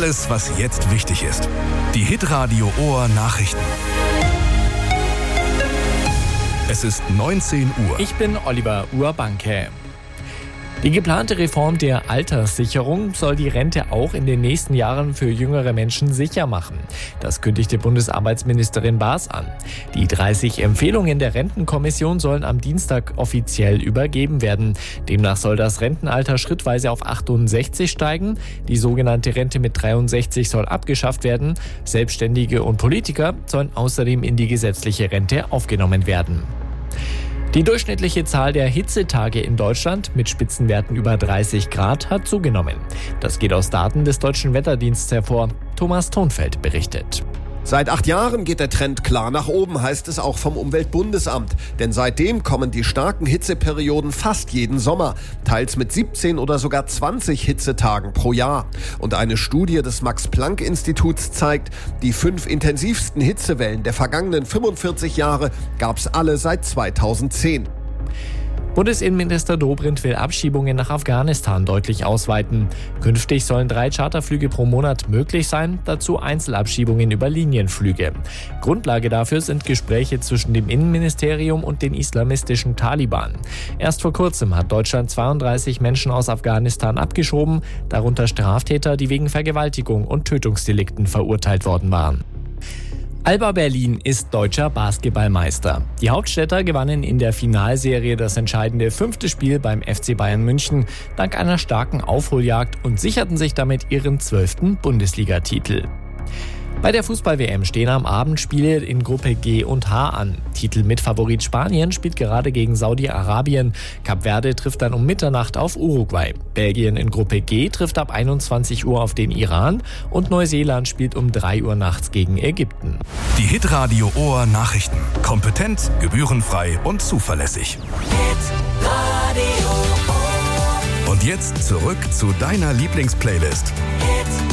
Alles, was jetzt wichtig ist. Die Hitradio Ohr Nachrichten. Es ist 19 Uhr. Ich bin Oliver Urbanke. Die geplante Reform der Alterssicherung soll die Rente auch in den nächsten Jahren für jüngere Menschen sicher machen. Das kündigte Bundesarbeitsministerin Baas an. Die 30 Empfehlungen der Rentenkommission sollen am Dienstag offiziell übergeben werden. Demnach soll das Rentenalter schrittweise auf 68 steigen. Die sogenannte Rente mit 63 soll abgeschafft werden. Selbstständige und Politiker sollen außerdem in die gesetzliche Rente aufgenommen werden. Die durchschnittliche Zahl der Hitzetage in Deutschland mit Spitzenwerten über 30 Grad hat zugenommen. Das geht aus Daten des Deutschen Wetterdienstes hervor. Thomas Thonfeld berichtet. Seit 8 Jahren geht der Trend klar nach oben, heißt es auch vom Umweltbundesamt. Denn seitdem kommen die starken Hitzeperioden fast jeden Sommer, teils mit 17 oder sogar 20 Hitzetagen pro Jahr. Und eine Studie des Max-Planck-Instituts zeigt, die 5 intensivsten Hitzewellen der vergangenen 45 Jahre gab es alle seit 2010. Bundesinnenminister Dobrindt will Abschiebungen nach Afghanistan deutlich ausweiten. Künftig sollen 3 Charterflüge pro Monat möglich sein, dazu Einzelabschiebungen über Linienflüge. Grundlage dafür sind Gespräche zwischen dem Innenministerium und den islamistischen Taliban. Erst vor kurzem hat Deutschland 32 Menschen aus Afghanistan abgeschoben, darunter Straftäter, die wegen Vergewaltigung und Tötungsdelikten verurteilt worden waren. Alba Berlin ist deutscher Basketballmeister. Die Hauptstädter gewannen in der Finalserie das entscheidende 5. Spiel beim FC Bayern München dank einer starken Aufholjagd und sicherten sich damit ihren 12. Bundesligatitel. Bei der Fußball-WM stehen am Abend Spiele in Gruppe G und H an. Titelmitfavorit Spanien spielt gerade gegen Saudi-Arabien. Kap Verde trifft dann um Mitternacht auf Uruguay. Belgien in Gruppe G trifft ab 21 Uhr auf den Iran. Und Neuseeland spielt um 3 Uhr nachts gegen Ägypten. Die Hitradio Ohr Nachrichten. Kompetent, gebührenfrei und zuverlässig. Hitradio Ohr. Und jetzt zurück zu deiner Lieblingsplaylist. Hit